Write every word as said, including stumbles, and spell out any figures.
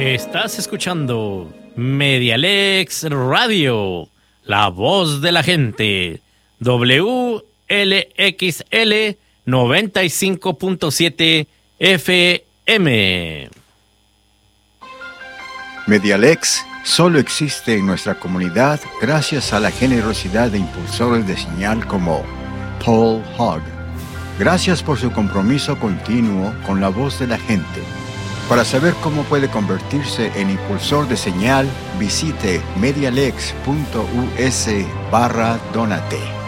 Estás escuchando Medialex Radio, la voz de la gente, W L X L noventa y cinco punto siete F M. Medialex solo existe en nuestra comunidad gracias a la generosidad de impulsores de señal como Paul Hogg. Gracias por su compromiso continuo con la voz de la gente. Para saber cómo puede convertirse en impulsor de señal, visite medialex punto u s barra donate.